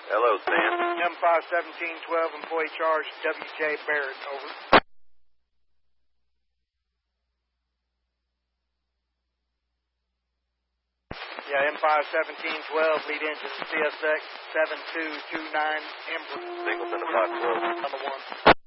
Hello, Stan. M51712, employee charge, W.J. Barrett, over. Yeah, M51712, lead engine, CSX 7229, Emperor. Singleton to 512. Number 1.